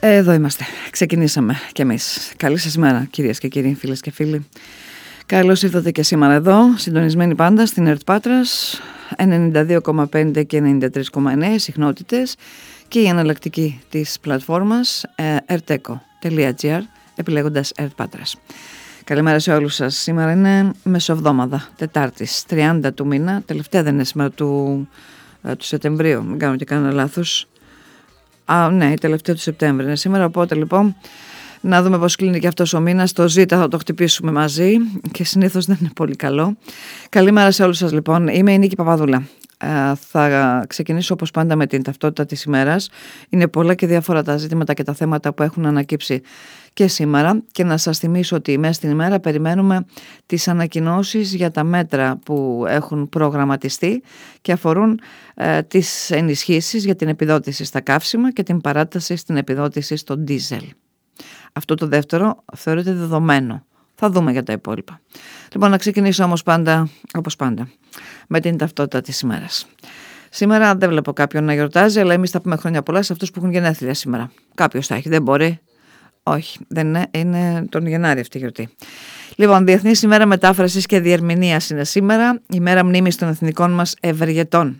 Εδώ είμαστε. Ξεκινήσαμε κι εμείς. Καλή σας μέρα, κυρίες και κύριοι, φίλες και φίλοι. Καλώς ήρθατε και σήμερα εδώ, συντονισμένοι πάντα στην ΕΡΤ Πάτρας, 92,5 και 93,9 συχνότητες και η εναλλακτική της πλατφόρμας erteco.gr, επιλέγοντας ΕΡΤ Πάτρας. Καλημέρα σε όλους σας. Σήμερα είναι μεσοβδόμαδα, Τετάρτης, 30 του μήνα, τελευταία δεν είναι σήμερα του Σεπτεμβρίου, μην κάνω και κανένα λάθος. Ναι, η τελευταία του Σεπτέμβρη είναι σήμερα, οπότε λοιπόν να δούμε πώς κλείνει και αυτός ο μήνας. Το ζήτα θα το χτυπήσουμε μαζί και συνήθως δεν είναι πολύ καλό. Καλημέρα σε όλους σας λοιπόν, είμαι η Νίκη Παπαδούλα. Θα ξεκινήσω όπως πάντα με την ταυτότητα της ημέρας. Είναι πολλά και διάφορα τα ζήτηματα και τα θέματα που έχουν ανακύψει και σήμερα και να σας θυμίσω ότι μέσα στην ημέρα περιμένουμε τις ανακοινώσεις για τα μέτρα που έχουν προγραμματιστεί και αφορούν τις ενισχύσεις για την επιδότηση στα καύσιμα και την παράταση στην επιδότηση στο ντίζελ. Αυτό το δεύτερο θεωρείται δεδομένο. Θα δούμε για τα υπόλοιπα. Λοιπόν, να ξεκινήσω όμως όπως πάντα, με την ταυτότητα της ημέρας. Σήμερα δεν βλέπω κάποιον να γιορτάζει, αλλά εμείς θα πούμε χρόνια πολλά σε αυτούς που έχουν γενέθλια σήμερα. Κάποιος θα έχει, δεν μπορεί. Όχι, δεν είναι τον Γενάρη αυτή η γιορτή. Λοιπόν, Διεθνής ημέρα μετάφρασης και διερμηνίας είναι σήμερα, ημέρα μνήμης των εθνικών μας ευεργετών.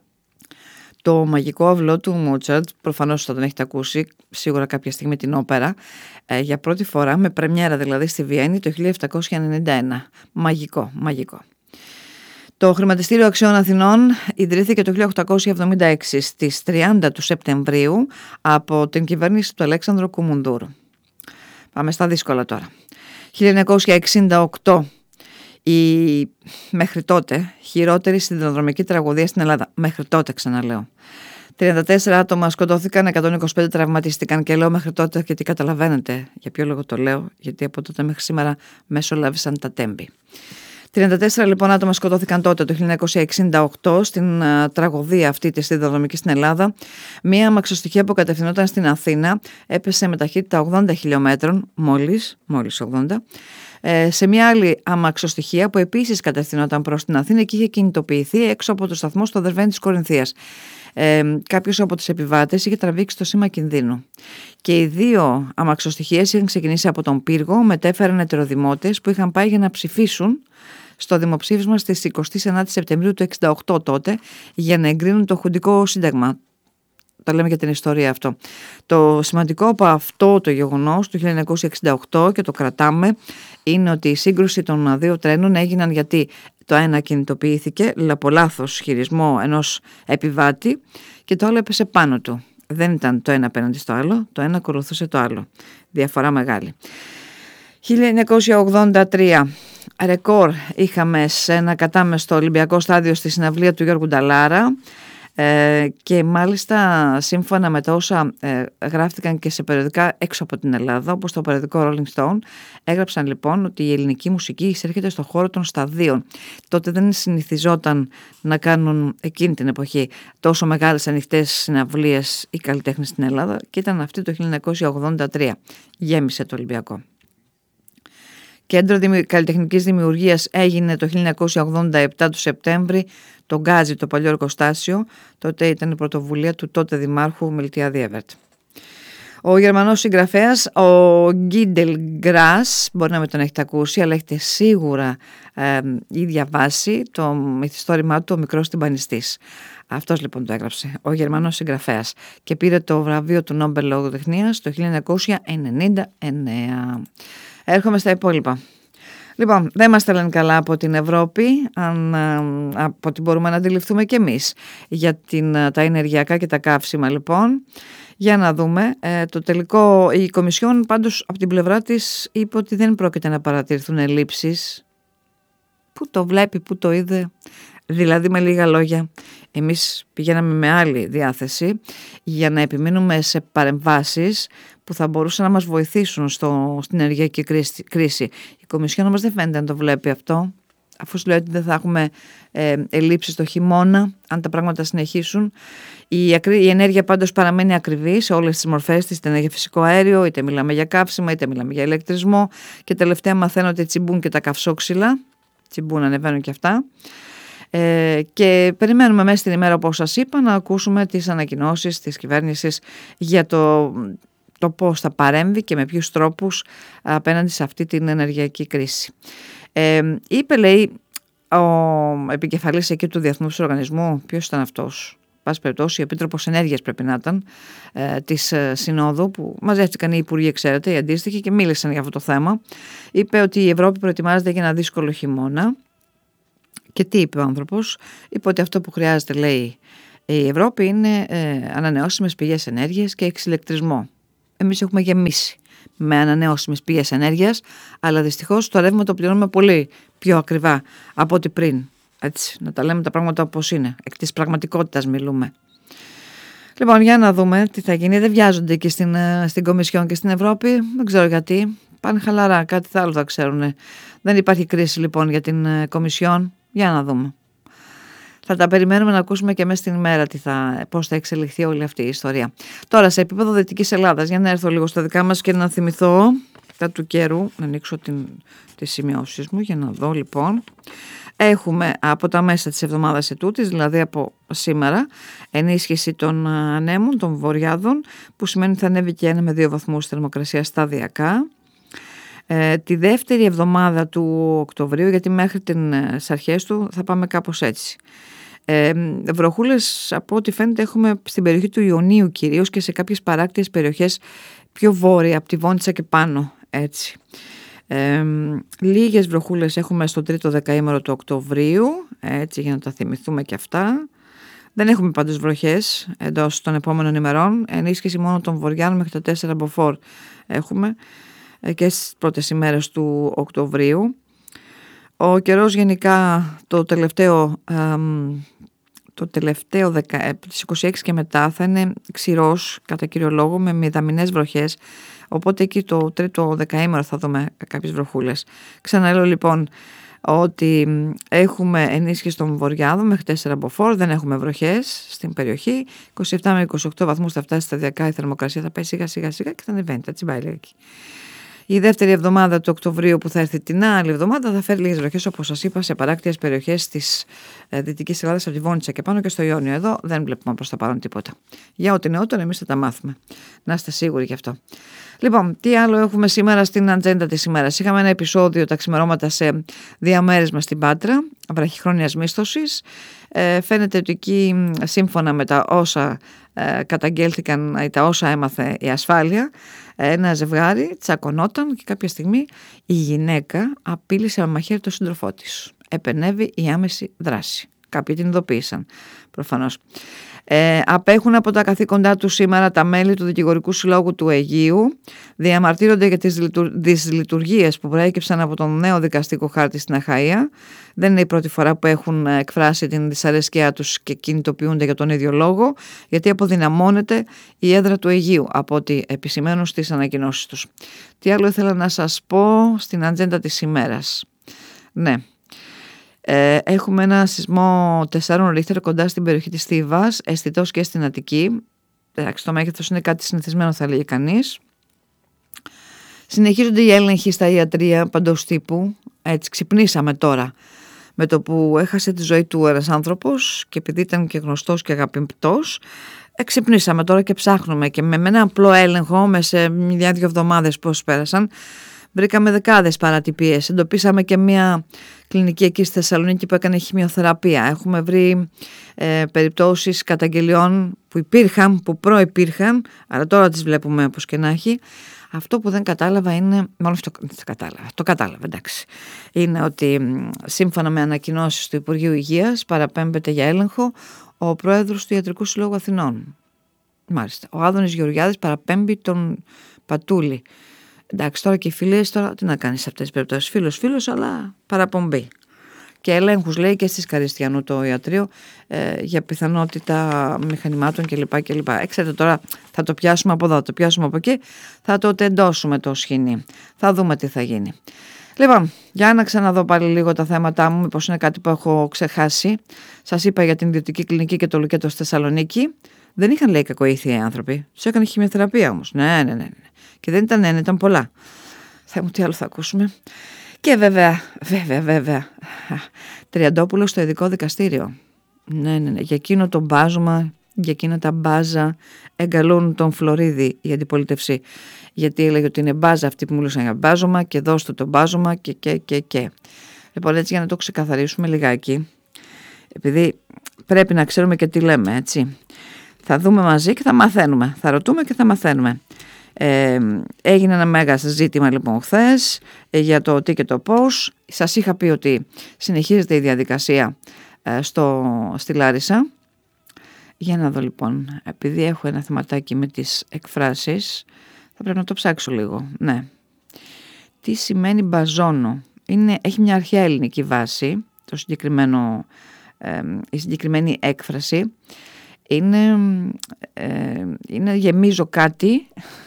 Το μαγικό αυλό του Μότσαρτ, προφανώς θα τον έχετε ακούσει σίγουρα κάποια στιγμή την όπερα, για πρώτη φορά με πρεμιέρα δηλαδή στη Βιέννη το 1791. Μαγικό. Το Χρηματιστήριο Αξιών Αθηνών ιδρύθηκε το 1876 στις 30 του Σεπτεμβρίου από την κυβέρνηση του Αλέξανδρου Κουμουνδούρου. Πάμε στα δύσκολα τώρα. 1968. Η μέχρι τότε χειρότερη σιδηροδρομική τραγωδία στην Ελλάδα. Μέχρι τότε ξαναλέω. 34 άτομα σκοτώθηκαν, 125 τραυματίστηκαν και λέω μέχρι τότε γιατί καταλαβαίνετε για ποιο λόγο το λέω, γιατί από τότε μέχρι σήμερα μεσολάβησαν τα τέμπη. 34 λοιπόν άτομα σκοτώθηκαν τότε το 1968 στην τραγωδία αυτή της σιδηροδρομικής στην Ελλάδα. Μία αμαξοστοιχεία που κατευθυνόταν στην Αθήνα έπεσε με ταχύτητα 80 χιλιόμετρων, μόλις 80, σε μια άλλη αμαξοστοιχεία που επίσης κατευθυνόταν προς την Αθήνα και είχε κινητοποιηθεί έξω από το σταθμό στο Δερβένι της Κορινθίας. Κάποιος από τους επιβάτες είχε τραβήξει το σήμα κινδύνου. Και οι δύο αμαξοστοιχείες είχαν ξεκινήσει από τον πύργο, μετέφεραν ετεροδημότες που είχαν πάει για να ψηφίσουν στο δημοψήφισμα στις 29 Σεπτεμβρίου του 1968 τότε για να εγκρίνουν το χουντικό σύνταγμα. Το λέμε για την ιστορία αυτό. Το σημαντικό από αυτό το γεγονός του 1968 και το κρατάμε είναι ότι η σύγκρουση των δύο τρένων έγιναν γιατί το ένα κινητοποιήθηκε από λάθος χειρισμό ενός επιβάτη και το άλλο έπεσε πάνω του. Δεν ήταν το ένα απέναντι στο άλλο, το ένα ακολουθούσε το άλλο. Διαφορά μεγάλη. 1983. Ρεκόρ είχαμε σε ένα κατάμεστο Ολυμπιακό στάδιο στη συναυλία του Γιώργου Νταλάρα και μάλιστα σύμφωνα με τα όσα γράφτηκαν και σε περιοδικά έξω από την Ελλάδα, όπως το περιοδικό Rolling Stone, έγραψαν λοιπόν ότι η ελληνική μουσική εισέρχεται στον χώρο των σταδίων. Τότε δεν συνηθιζόταν να κάνουν εκείνη την εποχή τόσο μεγάλες ανοιχτές συναυλίες οι καλλιτέχνες στην Ελλάδα και ήταν αυτή το 1983. Γέμισε το Ολυμπιακό. Κέντρο καλλιτεχνικής δημιουργίας έγινε το 1987 του Σεπτέμβρη, το Γκάζι, το παλιό εργοστάσιο. Τότε ήταν η πρωτοβουλία του τότε δημάρχου Μιλτιάδη Έβερτ. Ο Γερμανός συγγραφέας, ο Γκίντελ Γκράς, μπορεί να μην τον έχετε ακούσει, αλλά έχετε σίγουρα ή διαβάσει το μυθιστόρημά του «Ο μικρός τυμπανιστής». Αυτός λοιπόν το έγραψε, ο Γερμανός συγγραφέας, και πήρε το βραβείο του Νόμπελ Λογοτεχνίας το 1999. Έρχομαι στα υπόλοιπα. Λοιπόν, δεν μας τα λένε καλά από την Ευρώπη, από ό,τι μπορούμε να αντιληφθούμε κι εμείς, για τα ενεργειακά και τα καύσιμα λοιπόν. Για να δούμε, το τελικό, η Κομισιόν πάντως από την πλευρά της είπε ότι δεν πρόκειται να παρατηρηθούν ελλείψεις. Πού το βλέπει, πού το είδε. Δηλαδή με λίγα λόγια, εμείς πηγαίναμε με άλλη διάθεση για να επιμείνουμε σε παρεμβάσεις που θα μπορούσαν να μας βοηθήσουν στην ενεργειακή κρίση. Η Κομισιόν όμως δεν φαίνεται να το βλέπει αυτό, αφού σου λέει ότι δεν θα έχουμε ελλείψεις το χειμώνα αν τα πράγματα συνεχίσουν. Η ενέργεια πάντως παραμένει ακριβή σε όλες τις μορφές της, είτε είναι για φυσικό αέριο, είτε μιλάμε για καύσιμα, είτε μιλάμε για ηλεκτρισμό, και τελευταία μαθαίνω ότι τσιμπούν και τα καυσόξυλα, τσιμπούν, ανεβαίνουν και αυτά. Και περιμένουμε μέσα στην ημέρα, όπως σας είπα, να ακούσουμε τις ανακοινώσεις της κυβέρνησης για το πώς θα παρέμβει και με ποιους τρόπους απέναντι σε αυτή την ενεργειακή κρίση. Είπε, λέει, ο επικεφαλής εκεί του Διεθνούς Οργανισμού, ποιος ήταν αυτός, πάση περιπτώσει, η Επίτροπος Ενέργειας πρέπει να ήταν, της Συνόδου, που μαζεύτηκαν οι υπουργοί, ξέρετε, οι αντίστοιχοι, και μίλησαν για αυτό το θέμα. Είπε ότι η Ευρώπη προετοιμάζεται για ένα δύσκολο χειμώνα. Και τι είπε ο άνθρωπος? Είπε ότι αυτό που χρειάζεται, λέει, η Ευρώπη είναι ανανεώσιμες πηγές ενέργειας και εξηλεκτρισμό. Εμείς έχουμε γεμίσει με ανανεώσιμες πηγές ενέργειας, αλλά δυστυχώς το ρεύμα το πληρώνουμε πολύ πιο ακριβά από ό,τι πριν. Έτσι, να τα λέμε τα πράγματα όπως είναι. Εκ της πραγματικότητας μιλούμε. Λοιπόν, για να δούμε τι θα γίνει. Δεν βιάζονται εκεί στην Κομισιόν και στην Ευρώπη. Δεν ξέρω γιατί. Πάνε χαλαρά. Κάτι άλλο θα ξέρουν. Δεν υπάρχει κρίση λοιπόν για την Κομισιόν. Για να δούμε. Θα τα περιμένουμε να ακούσουμε και μέσα στην ημέρα πώς θα εξελιχθεί όλη αυτή η ιστορία. Τώρα, σε επίπεδο Δυτικής Ελλάδας, για να έρθω λίγο στα δικά μας και να θυμηθώ τα του καιρού, να ανοίξω τις σημειώσεις μου για να δω λοιπόν. Έχουμε από τα μέσα της εβδομάδας ετούτης, δηλαδή από σήμερα, ενίσχυση των ανέμων, των βορειάδων, που σημαίνει ότι θα ανέβει και 1 με 2 βαθμούς θερμοκρασία σταδιακά. Τη δεύτερη εβδομάδα του Οκτωβρίου, γιατί μέχρι τις αρχές του θα πάμε κάπως έτσι. Βροχούλες, από ό,τι φαίνεται, έχουμε στην περιοχή του Ιωνίου κυρίως και σε κάποιες παράκτιες περιοχές πιο βόρεια, από τη Βόντισσα και πάνω, έτσι. Λίγες βροχούλες έχουμε στο τρίτο δεκαήμερο του Οκτωβρίου, έτσι, για να τα θυμηθούμε και αυτά. Δεν έχουμε πάντως βροχές εντός των επόμενων ημερών. Ενίσχυση μόνο των βορειών μέχρι τα 4 μποφόρ έχουμε και στις πρώτες ημέρες του Οκτωβρίου. Ο καιρός γενικά το τελευταίο τις 26 και μετά θα είναι ξηρός κατά κύριο λόγο, με μηδαμινές βροχές, οπότε εκεί το τρίτο δεκαήμερο θα δούμε κάποιες βροχούλες. Ξαναλέω λοιπόν ότι έχουμε ενίσχυση των βορειάδων μέχρι 4 μποφόρ, δεν έχουμε βροχές στην περιοχή. 27 με 28 βαθμούς θα φτάσει σταδιακά η θερμοκρασία, θα πάει σιγά σιγά και θα ανεβαίνει, τα τσιμπάει εκεί. Η δεύτερη εβδομάδα του Οκτωβρίου που θα έρθει την άλλη εβδομάδα θα φέρει λίγες βροχές, όπως σας είπα, σε παράκτιες περιοχές της Δυτικής Ελλάδας, από τη Βόντισσα και πάνω και στο Ιόνιο. Εδώ δεν βλέπουμε προς τα παρόν τίποτα. Για ό,τι νεότερο εμείς θα τα μάθουμε. Να είστε σίγουροι γι' αυτό. Λοιπόν, τι άλλο έχουμε σήμερα στην ατζέντα της ημέρας? Είχαμε ένα επεισόδιο τα ξημερώματα σε διαμέρισμα στην Πάτρα, βραχυχρόνιας μίσθωσης. Φαίνεται ότι εκεί, σύμφωνα με τα όσα καταγγέλθηκαν ή τα όσα έμαθε η ασφάλεια, ένα ζευγάρι τσακωνόταν και κάποια στιγμή η γυναίκα απείλησε με μαχαίρι τον σύντροφό της. Επενέβη η άμεση δράση. Κάποιοι την ειδοποίησαν προφανώς. Απέχουν από τα καθήκοντά του σήμερα τα μέλη του Δικηγορικού Συλλόγου του Αιγείου. Διαμαρτύρονται για τις δυσλειτουργίες που προέκυψαν από τον νέο δικαστικό χάρτη στην Αχαΐα. Δεν είναι η πρώτη φορά που έχουν εκφράσει την δυσαρέσκειά τους και κινητοποιούνται για τον ίδιο λόγο, γιατί αποδυναμώνεται η έδρα του Αιγείου από ό,τι επισημαίνουν στις ανακοινώσεις τους. Τι άλλο ήθελα να σας πω στην ατζέντα της ημέρας? Ναι. Έχουμε ένα σεισμό 4 ρίχτερ κοντά στην περιοχή της Θήβας, αισθητός και στην Αττική. Εντάξει, το μέγεθος είναι κάτι συνηθισμένο, θα λέγει κανείς. Συνεχίζονται οι έλεγχοι στα ιατρεία παντός τύπου. Έτσι ξυπνήσαμε τώρα με το που έχασε τη ζωή του ένας άνθρωπος και επειδή ήταν και γνωστός και αγαπητός, ξυπνήσαμε τώρα και ψάχνουμε, και με ένα απλό έλεγχο μέσα σε 1-2 εβδομάδες πώς πέρασαν, βρήκαμε δεκάδες παρατυπίες. Εντοπίσαμε και μια κλινική εκεί στη Θεσσαλονίκη που έκανε χημειοθεραπεία. Έχουμε βρει περιπτώσεις καταγγελιών που υπήρχαν, που προϋπήρχαν, αλλά τώρα τις βλέπουμε όπως και να έχει. Αυτό που δεν κατάλαβα είναι, μάλλον το κατάλαβα, εντάξει, είναι ότι σύμφωνα με ανακοινώσεις του Υπουργείου Υγείας παραπέμπεται για έλεγχο ο πρόεδρος του Ιατρικού Συλλόγου Αθηνών. Μάλιστα, ο Άδωνης Γεωργιάδης παραπέμπει τον Πατούλη. Εντάξει, τώρα και οι φιλίες, τώρα τι να κάνεις σε αυτές τις περιπτώσεις? Φίλος, αλλά παραπομπή. Και ελέγχους, λέει, και στις Καριστιανού το ιατρείο για πιθανότητα μηχανημάτων κλπ. Ξέρετε, τώρα θα το πιάσουμε από εδώ, θα το πιάσουμε από εκεί, θα το τεντώσουμε το σχοινί. Θα δούμε τι θα γίνει. Λοιπόν, για να ξαναδώ πάλι λίγο τα θέματα μου, μήπως είναι κάτι που έχω ξεχάσει. Σας είπα για την ιδιωτική κλινική και το Λουκέτο στη Θεσσαλονίκη. Δεν είχαν, λέει, κακοήθεια οι άνθρωποι. Τους έκανε χημειοθεραπεία όμως. Ναι. Και δεν ήταν ένα, ήταν πολλά. Θα μου τι άλλο θα ακούσουμε. Και βέβαια, Τριαντόπουλο στο ειδικό δικαστήριο. Ναι, για εκείνο το μπάζωμα για εκείνα τα μπάζα εγκαλούν τον Φλωρίδη η αντιπολίτευση, γιατί έλεγε ότι είναι μπάζα αυτοί που μιλούσαν για μπάζωμα και δώστε το μπάζωμα και. Λοιπόν, έτσι για να το ξεκαθαρίσουμε λιγάκι, επειδή πρέπει να ξέρουμε και τι λέμε, έτσι. Θα δούμε μαζί και θα μαθαίνουμε, θα ρωτούμε και θα μαθαίνουμε. Έγινε ένα μέγα ζήτημα λοιπόν χθες για το τι και το πώς. Σας είχα πει ότι συνεχίζεται η διαδικασία στη Λάρισα. Για να δω λοιπόν, επειδή έχω ένα θεματάκι με τις εκφράσεις, θα πρέπει να το ψάξω λίγο. Ναι. Τι σημαίνει μπαζόνο? Έχει μια αρχαία ελληνική βάση, η συγκεκριμένη έκφραση. Είναι γεμίζω κάτι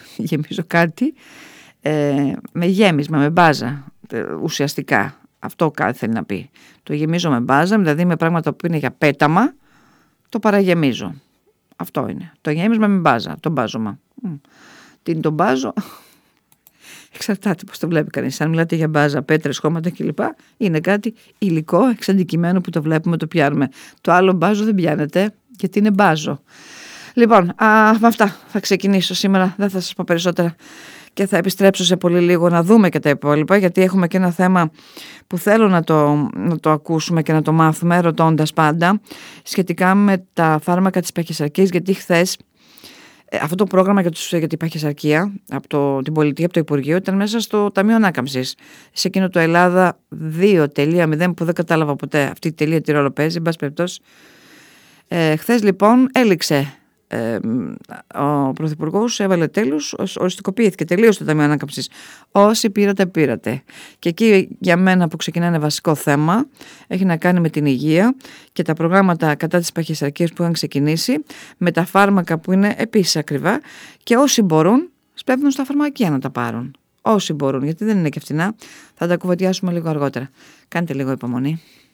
με γέμισμα, με μπάζα, ουσιαστικά. Αυτό κάτι θέλει να πει. Το γεμίζω με μπάζα, δηλαδή με πράγματα που είναι για πέταμα, το παραγεμίζω. Αυτό είναι. Το γέμισμα με μπάζα, το μπάζωμα. Τι είναι το μπάζο? Εξαρτάται πώς το βλέπει κανείς. Αν μιλάτε για μπάζα, πέτρες, χώματα κλπ. Είναι κάτι υλικό, εξαντικειμένο που το βλέπουμε, το πιάνουμε. Το άλλο μπάζο δεν πιάνεται, γιατί είναι μπάζο. Λοιπόν, με αυτά θα ξεκινήσω σήμερα. Δεν θα σας πω περισσότερα και θα επιστρέψω σε πολύ λίγο να δούμε και τα υπόλοιπα, γιατί έχουμε και ένα θέμα που θέλω να το ακούσουμε και να το μάθουμε, ρωτώντας πάντα σχετικά με τα φάρμακα της παχυσαρκίας, γιατί χθες αυτό το πρόγραμμα για την παχυσαρκία από την πολιτεία, από το Υπουργείο, ήταν μέσα στο Ταμείο Ανάκαμψης. Σε εκείνο το Ελλάδα 2.0 που δεν κατάλαβα ποτέ αυτή η τελεία τι ρόλο παίζει, εν πάση περιπτώσει. Χθες λοιπόν έληξε ο Πρωθυπουργός, έβαλε τέλος, οριστικοποιήθηκε τελείως το Ταμείο Ανάκαμψης. Όσοι πήρατε. Και εκεί για μένα που ξεκινάει ένα βασικό θέμα, έχει να κάνει με την υγεία και τα προγράμματα κατά της παχυσαρκίας που έχουν ξεκινήσει, με τα φάρμακα που είναι επίσης ακριβά, και όσοι μπορούν σπέβδουν στα φαρμακεία να τα πάρουν. Όσοι μπορούν, γιατί δεν είναι και φτηνά. Θα τα κουβεντιάσουμε λίγο αργότερα. Κάντε λίγο υπομονή.